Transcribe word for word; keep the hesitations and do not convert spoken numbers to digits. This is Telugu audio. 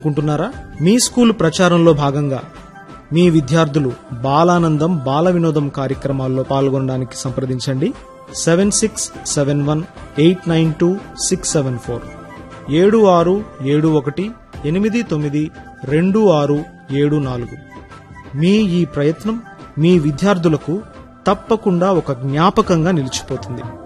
కుంటున్నారా? మీ స్కూల్ ప్రచారంలో భాగంగా మీ విద్యార్థులు బాలానందం బాల వినోదం కార్యక్రమాల్లో పాల్గొనడానికి సంప్రదించండి. Seven six seven one eight nine two six seven four ఏడు ఆరు ఏడు ఒకటి ఎనిమిది తొమ్మిది రెండు ఆరు ఏడు నాలుగు. మీ ఈ ప్రయత్నం మీ విద్యార్థులకు తప్పకుండా ఒక జ్ఞాపకంగా నిలిచిపోతుంది.